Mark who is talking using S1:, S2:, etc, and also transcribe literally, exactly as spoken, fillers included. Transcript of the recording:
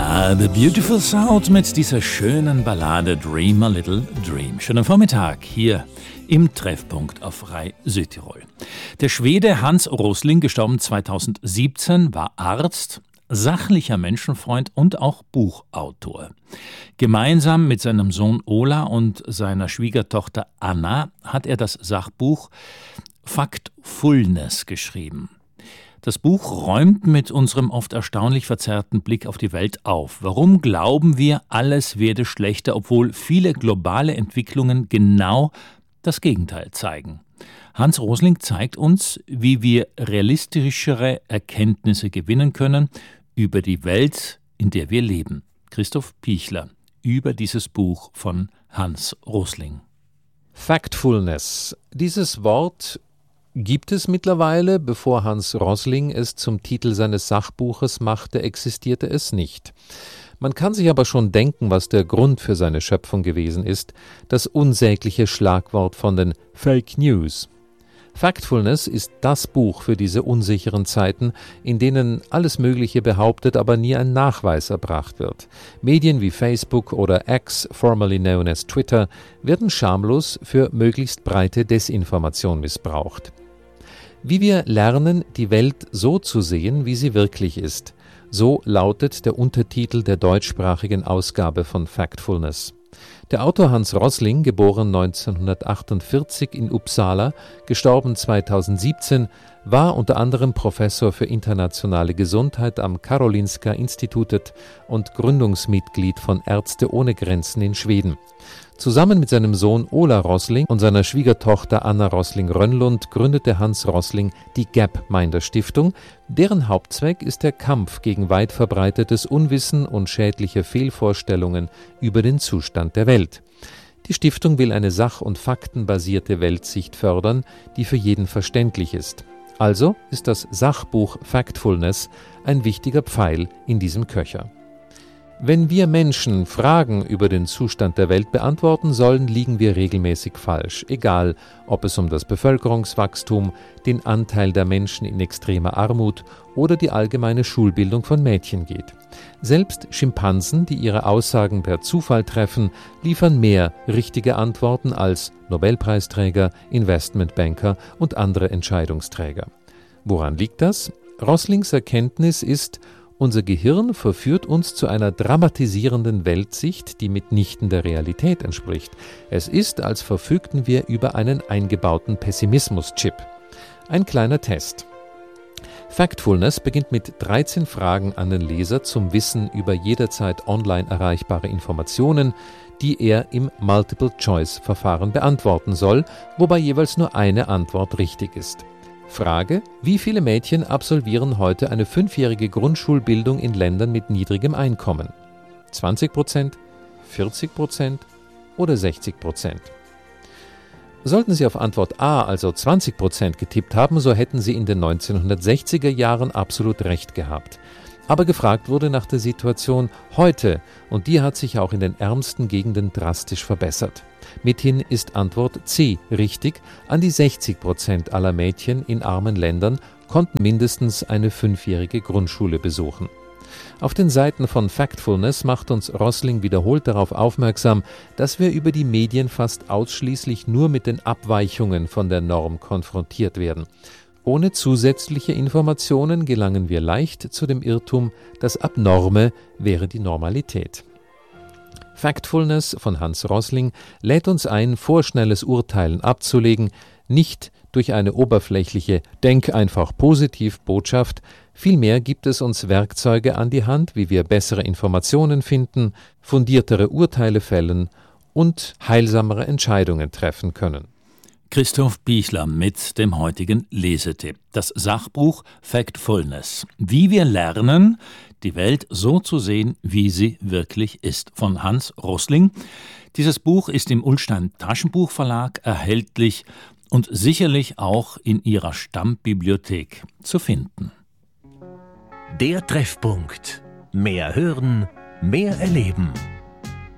S1: Ja, The Beautiful South mit dieser schönen Ballade Dream a Little Dream. Schönen Vormittag hier im Treffpunkt auf Frei Südtirol. Der Schwede Hans Rosling, gestorben zweitausendsiebzehn, war Arzt, sachlicher Menschenfreund und auch Buchautor. Gemeinsam mit seinem Sohn Ola und seiner Schwiegertochter Anna hat er das Sachbuch Factfulness geschrieben. Das Buch räumt mit unserem oft erstaunlich verzerrten Blick auf die Welt auf. Warum glauben wir, alles werde schlechter, obwohl viele globale Entwicklungen genau das Gegenteil zeigen? Hans Rosling zeigt uns, wie wir realistischere Erkenntnisse gewinnen können über die Welt, in der wir leben. Christoph Pichler über dieses Buch von Hans Rosling.
S2: Factfulness. Dieses Wort gibt es mittlerweile. Bevor Hans Rosling es zum Titel seines Sachbuches machte, existierte es nicht. Man kann sich aber schon denken, was der Grund für seine Schöpfung gewesen ist, das unsägliche Schlagwort von den Fake News. Factfulness ist das Buch für diese unsicheren Zeiten, in denen alles Mögliche behauptet, aber nie ein Nachweis erbracht wird. Medien wie Facebook oder X, formerly known as Twitter, werden schamlos für möglichst breite Desinformation missbraucht. Wie wir lernen, die Welt so zu sehen, wie sie wirklich ist. So lautet der Untertitel der deutschsprachigen Ausgabe von Factfulness. Der Autor Hans Rosling, geboren neunzehnhundertachtundvierzig in Uppsala, gestorben zweitausendsiebzehn, war unter anderem Professor für internationale Gesundheit am Karolinska Institutet und Gründungsmitglied von Ärzte ohne Grenzen in Schweden. Zusammen mit seinem Sohn Ola Rosling und seiner Schwiegertochter Anna Rosling-Rönnlund gründete Hans Rosling die Gapminder Stiftung, deren Hauptzweck ist der Kampf gegen weit verbreitetes Unwissen und schädliche Fehlvorstellungen über den Zustand der Welt. Die Stiftung will eine sach- und faktenbasierte Weltsicht fördern, die für jeden verständlich ist. Also ist das Sachbuch Factfulness ein wichtiger Pfeil in diesem Köcher. Wenn wir Menschen Fragen über den Zustand der Welt beantworten sollen, liegen wir regelmäßig falsch, egal ob es um das Bevölkerungswachstum, den Anteil der Menschen in extremer Armut oder die allgemeine Schulbildung von Mädchen geht. Selbst Schimpansen, die ihre Aussagen per Zufall treffen, liefern mehr richtige Antworten als Nobelpreisträger, Investmentbanker und andere Entscheidungsträger. Woran liegt das? Roslings Erkenntnis ist, unser Gehirn verführt uns zu einer dramatisierenden Weltsicht, die mitnichten der Realität entspricht. Es ist, als verfügten wir über einen eingebauten Pessimismus-Chip. Ein kleiner Test. Factfulness beginnt mit dreizehn Fragen an den Leser zum Wissen über jederzeit online erreichbare Informationen, die er im Multiple-Choice-Verfahren beantworten soll, wobei jeweils nur eine Antwort richtig ist. Frage: Wie viele Mädchen absolvieren heute eine fünfjährige Grundschulbildung in Ländern mit niedrigem Einkommen? zwanzig Prozent, vierzig Prozent oder sechzig Prozent? Sollten Sie auf Antwort A, also zwanzig Prozent, getippt haben, so hätten Sie in den neunzehnhundertsechziger Jahren absolut recht gehabt. Aber gefragt wurde nach der Situation heute, und die hat sich auch in den ärmsten Gegenden drastisch verbessert. Mithin ist Antwort C richtig, an die sechzig Prozent aller Mädchen in armen Ländern konnten mindestens eine fünfjährige Grundschule besuchen. Auf den Seiten von Factfulness macht uns Rosling wiederholt darauf aufmerksam, dass wir über die Medien fast ausschließlich nur mit den Abweichungen von der Norm konfrontiert werden. Ohne zusätzliche Informationen gelangen wir leicht zu dem Irrtum, das Abnorme wäre die Normalität. Factfulness von Hans Rosling lädt uns ein, vorschnelles Urteilen abzulegen, nicht durch eine oberflächliche »Denk einfach positiv« Botschaft. Vielmehr gibt es uns Werkzeuge an die Hand, wie wir bessere Informationen finden, fundiertere Urteile fällen und heilsamere Entscheidungen treffen können.
S1: Christoph Pichler mit dem heutigen Lesetipp. Das Sachbuch Factfulness. Wie wir lernen, die Welt so zu sehen, wie sie wirklich ist. Von Hans Rosling. Dieses Buch ist im Ullstein Taschenbuchverlag erhältlich und sicherlich auch in Ihrer Stammbibliothek zu finden.
S3: Der Treffpunkt. Mehr hören, mehr erleben.